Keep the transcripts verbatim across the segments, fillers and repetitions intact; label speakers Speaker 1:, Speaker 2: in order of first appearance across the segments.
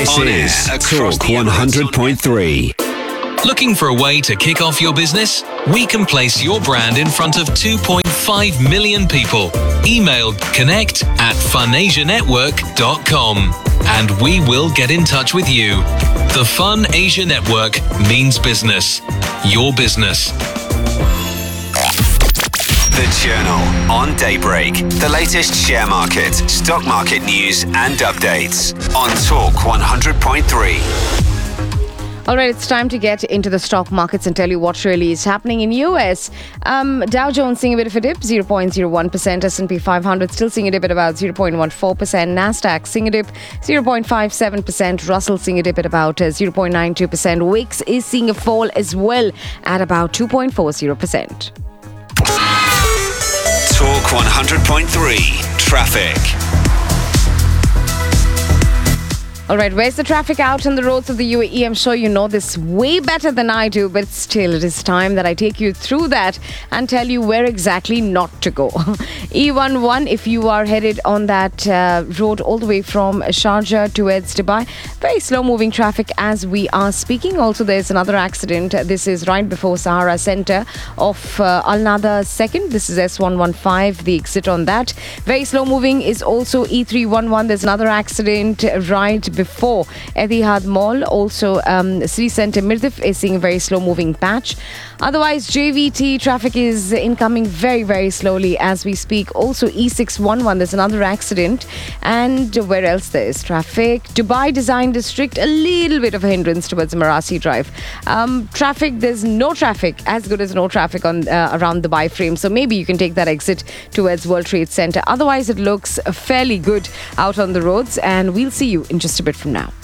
Speaker 1: This
Speaker 2: On
Speaker 1: is
Speaker 2: air across
Speaker 1: Talk
Speaker 2: the
Speaker 1: one hundred point three.
Speaker 2: Looking for a way to kick off your business? We can place your brand in front of two point five million people. Email connect at funasianetwork dot com and we will get in touch with you. The Fun Asia Network means business. Your business.
Speaker 3: The Journal on Daybreak. The latest share market, stock market news and updates on Talk one hundred point three.
Speaker 4: All right, it's time to get into the stock markets and tell you what really is happening in U S. Um, Dow Jones seeing a bit of a dip, zero point zero one percent. S and P five hundred still seeing a dip at about zero point one four percent. Nasdaq seeing a dip, zero point five seven percent. Russell seeing a dip at about uh, zero point nine two percent. Wix is seeing a fall as well at about two point four zero percent.
Speaker 3: Talk one hundred point three. Traffic.
Speaker 4: All right, where's the traffic out on the roads of the U A E? I'm sure you know this way better than I do, but still, it is time that I take you through that and tell you where exactly not to go. E eleven, if you are headed on that uh, road all the way from Sharjah towards Dubai, very slow-moving traffic as we are speaking. Also, there's another accident. This is right before Sahara Center of uh, Al Nada Second. This is S one fifteen, the exit on that. Very slow-moving is also E three eleven. There's another accident right before Etihad Mall. Also, um, City Centre Mirdif is seeing a very slow-moving patch. Otherwise, J V T traffic is incoming very, very slowly as we speak. Also, E six eleven, there's another accident. And where else there is traffic? Dubai Design District, a little bit of a hindrance towards Marasi Drive. Um, traffic, there's no traffic, as good as no traffic on uh, around Dubai Frame. So maybe you can take that exit towards World Trade Center. Otherwise, it looks fairly good out on the roads. And we'll see you in just a bit from now.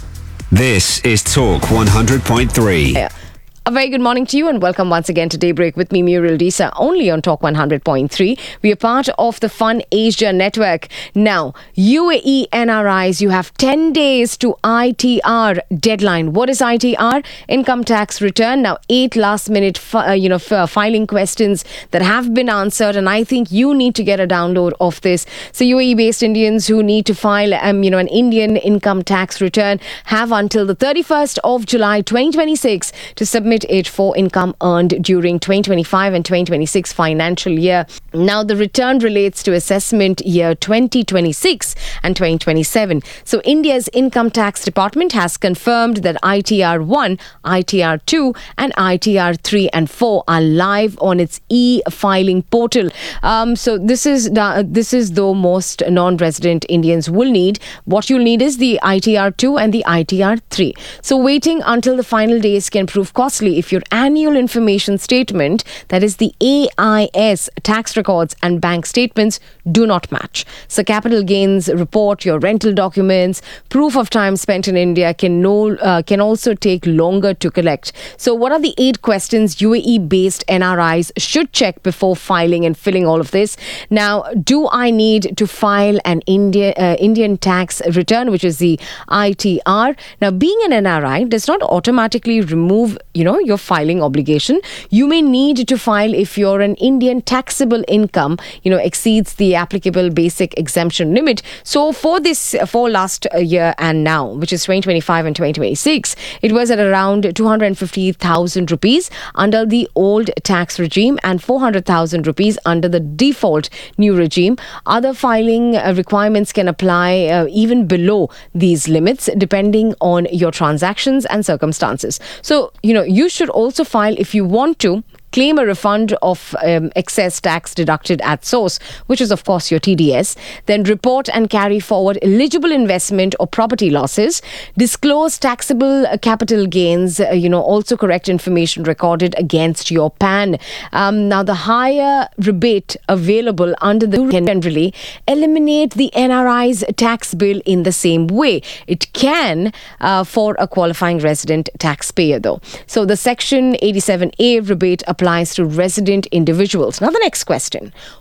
Speaker 1: This is Talk one hundred point three.
Speaker 4: Yeah. A very good morning to you and welcome once again to Daybreak with me, Muriel Disa, only on Talk one hundred point three. We are part of the Fun Asia Network. Now, U A E N R Is, you have ten days to I T R deadline. What is I T R? Income tax return. Now, eight last minute fi- uh, you know, f- filing questions that have been answered, and I think you need to get a download of this. So U A E-based Indians who need to file um, you know, an Indian income tax return have until the thirty-first of July twenty twenty-six to submit it for income earned during twenty twenty-five and twenty twenty-six financial year. Now, the return relates to assessment year twenty twenty-six and twenty twenty-seven. So, India's Income Tax Department has confirmed that I T R one, I T R two and I T R three and four are live on its e-filing portal. Um, so, this is the, this is though most non-resident Indians will need. What you'll need is the I T R two and the I T R three. So, waiting until the final days can prove costly if your annual information statement, that is the A I S tax records and bank statements, do not match. So capital gains report, your rental documents, proof of time spent in India can no uh, can also take longer to collect. So what are the eight questions U A E-based N R Is should check before filing and filling all of this? Now, do I need to file an India, uh, Indian tax return, which is the I T R? Now, being an N R I does not automatically remove, you know, your filing obligation. You may need to file if your an Indian taxable income, you know, exceeds the applicable basic exemption limit. So for this, for last year and now, which is twenty twenty-five and twenty twenty-six, it was at around two hundred fifty thousand rupees under the old tax regime and four hundred thousand rupees under the default new regime. Other filing uh, requirements can apply uh, even below these limits depending on your transactions and circumstances. So, you know, you should also file if you want to claim a refund of um, excess tax deducted at source, which is of course your T D S. Then report and carry forward eligible investment or property losses. Disclose taxable uh, capital gains, uh, you know, also correct information recorded against your P A N. Um, now, the higher rebate available under the can generally eliminate the N R I's tax bill in the same way. It can uh, for a qualifying resident taxpayer though. So the Section eighty-seven A rebate applies to resident individuals. Now, the next question.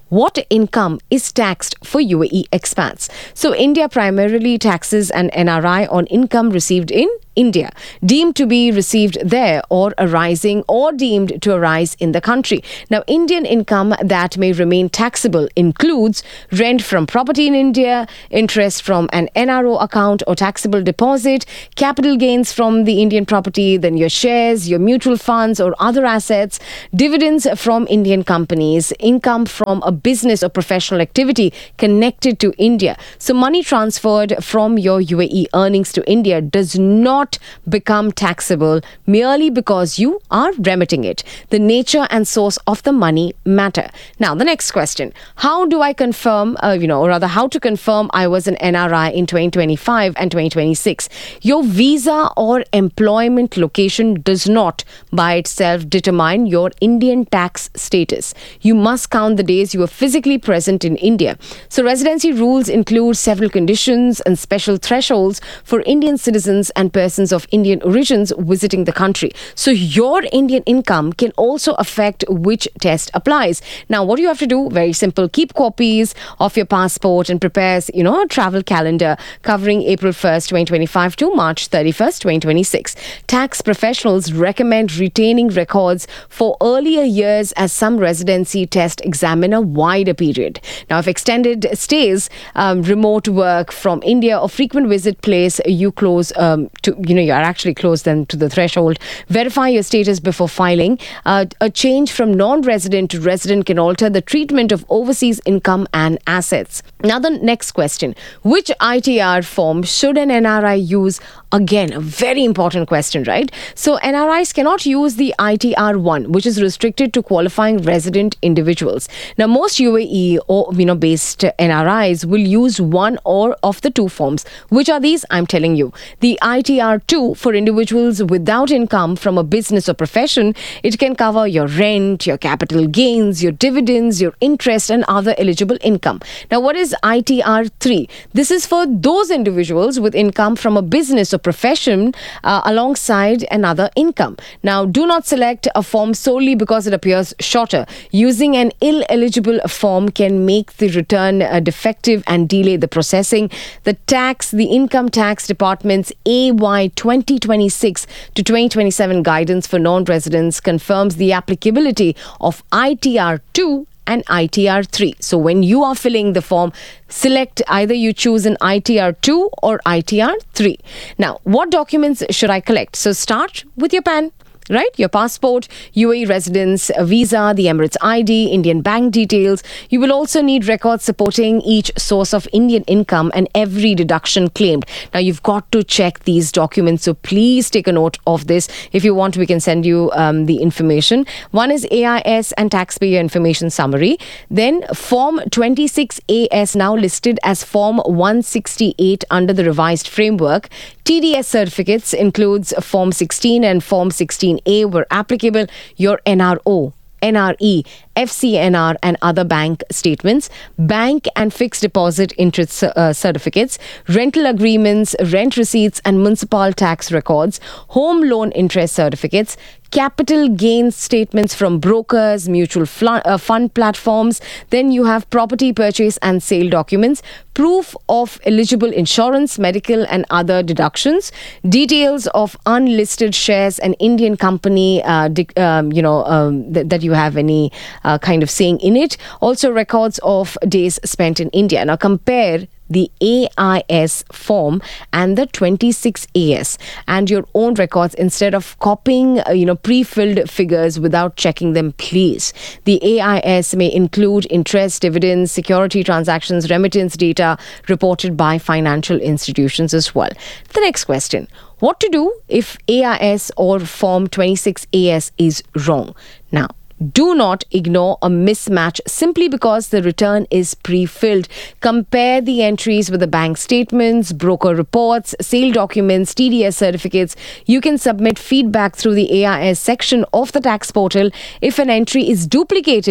Speaker 4: what income is taxed for U A E expats? So India primarily taxes an N R I on income received in India, deemed to be received there or arising or deemed to arise in the country. Now, Indian income that may remain taxable includes rent from property in India, interest from an N R O account or taxable deposit, capital gains from the Indian property, then your shares, your mutual funds or other assets, dividends from Indian companies, income from a business or professional activity connected to India. So money transferred from your U A E earnings to India does not become taxable merely because you are remitting it. The nature and source of the money matter. Now, the next question: how do I confirm, uh, you know, or rather, how to confirm I was an N R I in twenty twenty-five and twenty twenty-six? Your visa or employment location does not, by itself, determine your Indian tax status. You must count the days you were physically present in India. So, residency rules include several conditions and special thresholds for Indian citizens and persons of Indian origins visiting the country. So your Indian income can also affect which test applies. Now, what do you have to do? Very simple. Keep copies of your passport and prepare, you know, a travel calendar covering April first, twenty twenty-five to March thirty-first, twenty twenty-six. Tax professionals recommend retaining records for earlier years as some residency test examine a wider period. Now, if extended stays, um, remote work from India or frequent visit place, you close um, to you know, you are actually close then to the threshold. Verify your status before filing. Uh, a change from non-resident to resident can alter the treatment of overseas income and assets. Now, the next question: which I T R form should an N R I use? Again, a very important question, right? So, N R Is cannot use the I T R one, which is restricted to qualifying resident individuals. Now, most U A E or you know based N R Is will use one or of the two forms. Which are these? I'm telling you. The I T R two for individuals without income from a business or profession. It can cover your rent, your capital gains, your dividends, your interest and other eligible income. Now, what is I T R three? This is for those individuals with income from a business or profession uh, alongside another income. Now, do not select a form solely because it appears shorter. Using an ill-eligible form can make the return uh, defective and delay the processing. The tax, the Income Tax Department's A Y twenty twenty-six to twenty twenty-seven guidance for non-residents confirms the applicability of I T R two and I T R three. So when you are filling the form, select either you choose an I T R two or I T R three. Now, what documents should I collect? So start with your PAN. Right? Your passport, U A E residence, a visa, the Emirates I D, Indian bank details. You will also need records supporting each source of Indian income and every deduction claimed. Now, you've got to check these documents, so please take a note of this. If you want, we can send you um, the information. One is A I S and taxpayer information summary. Then Form twenty-six A S, now listed as Form one sixty-eight under the revised framework. T D S certificates includes Form sixteen and Form sixteen A were applicable. Your N R O, N R E, F C N R and other bank statements, bank and fixed deposit interest uh, certificates, rental agreements, rent receipts and municipal tax records, home loan interest certificates, capital gains statements from brokers, mutual fl- uh, fund platforms. Then you have property purchase and sale documents, proof of eligible insurance, medical and other deductions, details of unlisted shares and Indian company, uh, di- um, you know, um, th- that you have any uh, kind of saying in it. Also records of days spent in India. Now compare the A I S form and the twenty-six A S and your own records instead of copying uh, you know pre-filled figures without checking them, please. The A I S may include interest, dividends, security transactions, remittance data reported by financial institutions as well. The next question: what to do if A I S or form twenty-six A S is wrong? Now, do not ignore a mismatch simply because the return is pre-filled. Compare the entries with the bank statements, broker reports, sale documents, T D S certificates. You can submit feedback through the A I S section of the tax portal. If an entry is duplicated,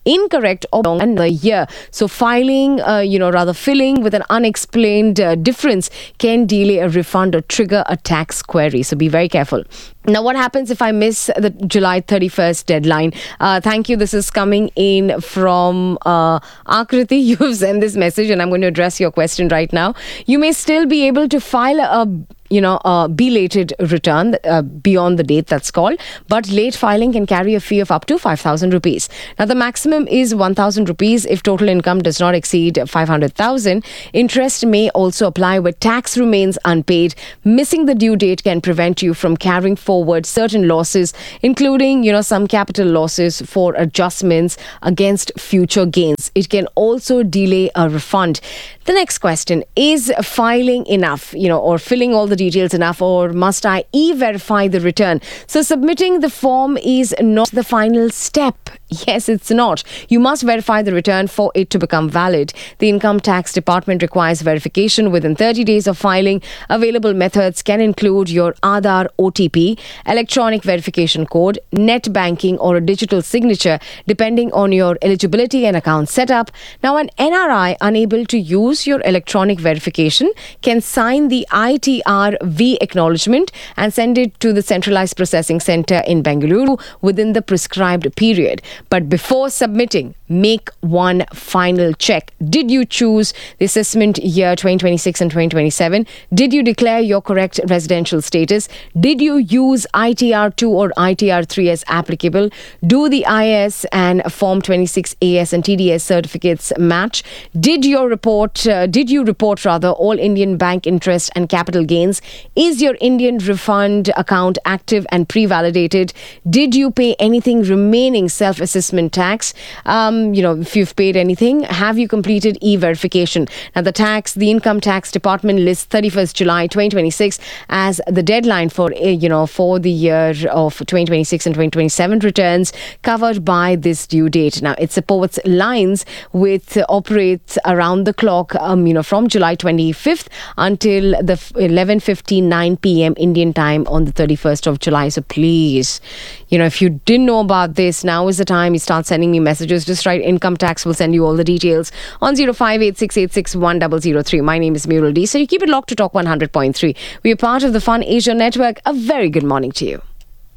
Speaker 4: incorrect or wrong in the year. So filing, uh, you know, rather filling with an unexplained uh, difference can delay a refund or trigger a tax query. So be very careful. Now, what happens if I miss the July thirty-first deadline? Uh, thank you. This is coming in from uh, Akriti. You have sent this message and I'm going to address your question right now. You may still be able to file a you know, a belated return uh, beyond the date that's called, but late filing can carry a fee of up to five thousand rupees. Now, the maximum is one thousand rupees if total income does not exceed five hundred thousand. Interest may also apply where tax remains unpaid. Missing the due date can prevent you from carrying forward certain losses, including, you know, some capital losses for adjustments against future gains. It can also delay a refund. The next question, is filing enough, you know, or filling all the details enough, or must I e-verify the return? So submitting the form is not the final step. Yes, it's not. You must verify the return for it to become valid. The Income Tax Department requires verification within thirty days of filing. Available methods can include your Aadhaar O T P, electronic verification code, net banking, or a digital signature, depending on your eligibility and account setup. Now, an N R I unable to use your electronic verification can sign the I T R V acknowledgement and send it to the Centralized Processing Centre in Bengaluru within the prescribed period. But before submitting, make one final check. Did you choose the assessment year twenty twenty-six and twenty twenty-seven? Did you declare your correct residential status? Did you use I T R two or I T R three as applicable? Do the I S and Form twenty-six A S and T D S certificates match? Did your report, uh, did you report rather all Indian bank interest and capital gains? Is your Indian refund account active and pre-validated? Did you pay anything remaining self-assessment tax? Um, you know, if you've paid anything, have you completed e-verification? Now, the tax, the Income Tax Department lists thirty-first July twenty twenty-six as the deadline for, uh, you know, for the year of twenty twenty-six and twenty twenty-seven returns covered by this due date. Now, it supports lines with uh, operates around the clock, um, you know, from July twenty-fifth until the eleven fifty-nine p.m. Indian time on the thirty-first of July. So please, you know, if you didn't know about this, now is the time you start sending me messages. Just write Income Tax. We'll send you all the details on zero five eight six eight six one zero zero three. My name is Muriel D. So you keep it locked to Talk one hundred point three. We are part of the Fun Asia Network. A very good morning to you.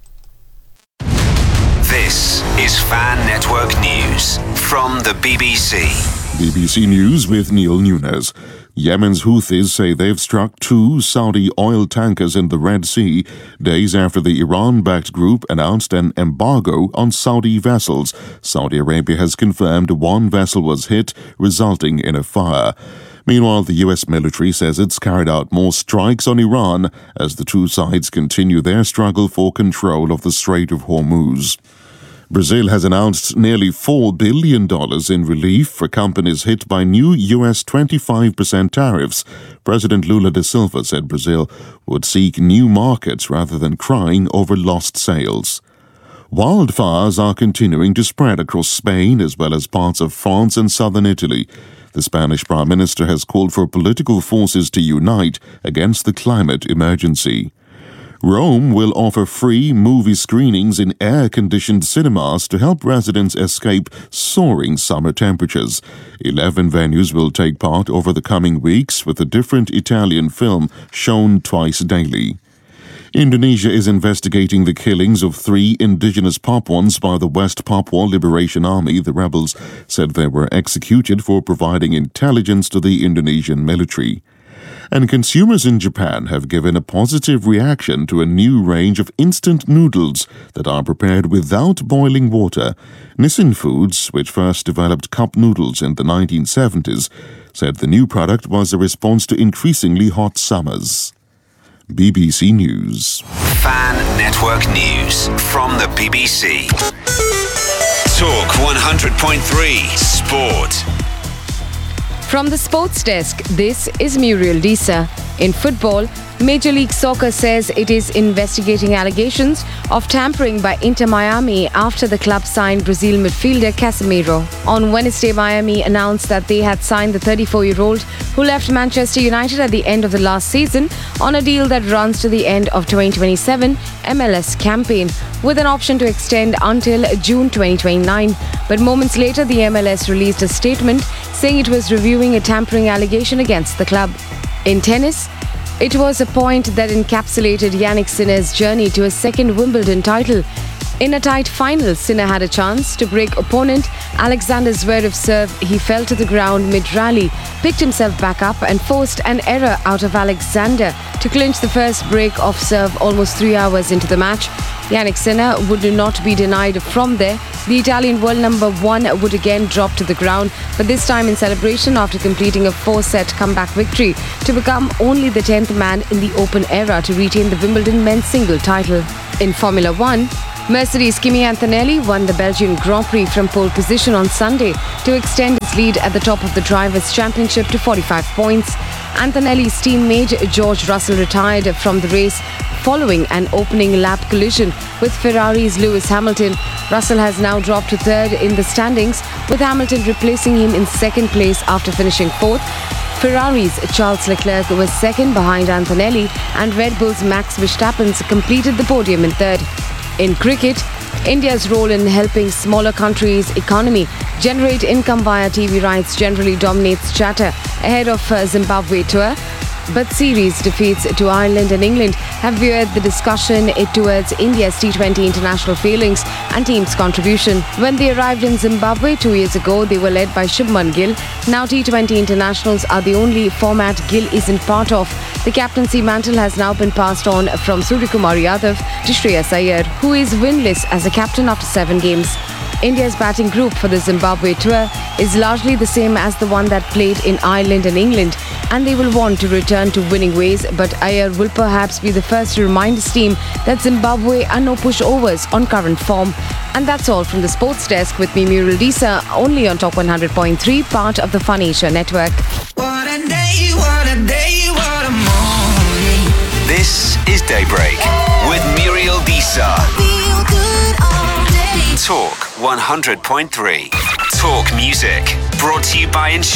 Speaker 3: This is Fan Network News from the B B C.
Speaker 5: B B C News with Neil Nunes. Yemen's Houthis say they've struck two Saudi oil tankers in the Red Sea days after the Iran-backed group announced an embargo on Saudi vessels. Saudi Arabia has confirmed one vessel was hit, resulting in a fire. Meanwhile, the U S military says it's carried out more strikes on Iran as the two sides continue their struggle for control of the Strait of Hormuz. Brazil has announced nearly four billion dollars in relief for companies hit by new U S twenty-five percent tariffs. President Lula da Silva said Brazil would seek new markets rather than crying over lost sales. Wildfires are continuing to spread across Spain as well as parts of France and southern Italy. The Spanish Prime Minister has called for political forces to unite against the climate emergency. Rome will offer free movie screenings in air-conditioned cinemas to help residents escape soaring summer temperatures. Eleven venues will take part over the coming weeks, with a different Italian film shown twice daily. Indonesia is investigating the killings of three indigenous Papuans by the West Papua Liberation Army. The rebels said they were executed for providing intelligence to the Indonesian military. And consumers in Japan have given a positive reaction to a new range of instant noodles that are prepared without boiling water. Nissin Foods, which first developed cup noodles in the nineteen seventies, said the new product was a response to increasingly hot summers. B B C News.
Speaker 3: Fan Network News from the B B C. Talk one hundred point three Sport.
Speaker 4: From the sports desk, this is Muriel Disa. In football, Major League Soccer says it is investigating allegations of tampering by Inter Miami after the club signed Brazil midfielder Casemiro. On Wednesday, Miami announced that they had signed the thirty-four-year-old who left Manchester United at the end of the last season on a deal that runs to the end of twenty twenty-seven M L S campaign, with an option to extend until June twenty twenty-nine. But moments later, the M L S released a statement saying it was reviewing a tampering allegation against the club. In tennis, it was a point that encapsulated Jannik Sinner's journey to a second Wimbledon title. In a tight final, Sinner had a chance to break opponent Alexander Zverev's serve. He fell to the ground mid-rally, picked himself back up and forced an error out of Alexander to clinch the first break of serve almost three hours into the match. Jannik Sinner would not be denied from there. The Italian world number one would again drop to the ground, but this time in celebration after completing a four-set comeback victory to become only the tenth man in the Open era to retain the Wimbledon men's single title. In Formula One, Mercedes' Kimi Antonelli won the Belgian Grand Prix from pole position on Sunday to extend his lead at the top of the Drivers' Championship to forty-five points. Antonelli's teammate George Russell retired from the race following an opening lap collision with Ferrari's Lewis Hamilton. Russell has now dropped to third in the standings, with Hamilton replacing him in second place after finishing fourth. Ferrari's Charles Leclerc was second behind Antonelli, and Red Bull's Max Verstappen completed the podium in third. In cricket, India's role in helping smaller countries' economy generate income via T V rights generally dominates chatter ahead of uh, Zimbabwe tour. But series defeats to Ireland and England have veered the discussion towards India's T twenty international failings and team's contribution. When they arrived in Zimbabwe two years ago, they were led by Shubman Gill. Now T twenty internationals are the only format Gill isn't part of. The captaincy mantle has now been passed on from Suryakumar Yadav to Shreyas Iyer, who is winless as a captain after seven games. India's batting group for the Zimbabwe tour is largely the same as the one that played in Ireland and England, and they will want to return to winning ways, but Iyer will perhaps be the first to remind his team that Zimbabwe are no pushovers on current form. And that's all from the Sports Desk with me, Muriel Disa, only on Talk one hundred point three, part of the Fun Asia network.
Speaker 6: What a day, what a day, what a morning.
Speaker 3: This is Daybreak with Muriel Disa.
Speaker 6: Feel good all day.
Speaker 3: Talk one hundred point three. Talk music. Brought to you by Insure.